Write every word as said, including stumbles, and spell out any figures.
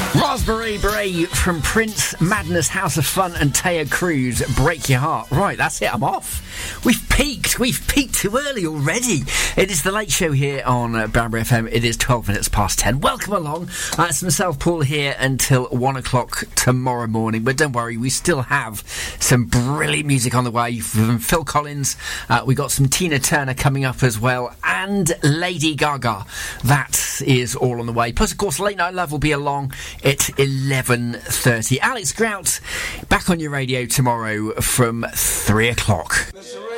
Raspberry Beret from Prince, Madness, House of Fun and Taya Cruz, Break Your Heart. Right, that's it, I'm off. We've peaked, we've peaked too early already. It is the Late Show here on uh, Banbury F M. It is twelve minutes past ten. Welcome along. Uh, it's myself, Paul, here until one o'clock tomorrow morning. But don't worry, we still have some brilliant music on the way from Phil Collins. Uh, we got some Tina Turner coming up as well, and Lady Gaga. That is all on the way. Plus, of course, Late Night Love will be along at eleven thirty. Alex Grout back on your radio tomorrow from three o'clock.